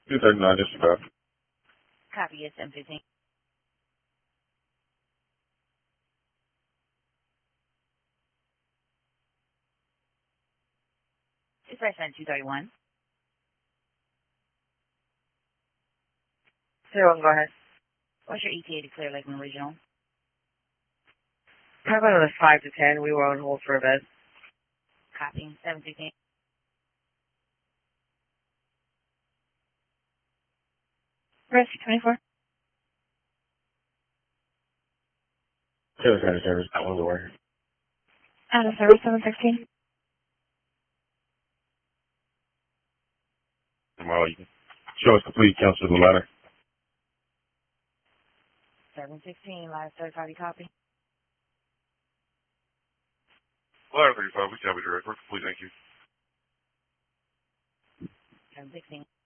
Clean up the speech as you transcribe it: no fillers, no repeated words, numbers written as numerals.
239, just about. Copy, it's M15. Dispatch 231. 01, go ahead. What's your ETA to Clear Lakeland Regional? Probably another 5 to 10. We were on hold for a bit. Copy, 715. Risk 24. Service out of service, that one's aware. Out of service 716. Tomorrow you can show us complete counsel of the matter. 716, last third party copy. Ladder 35, we can have a direct. We're complete, thank you. 716.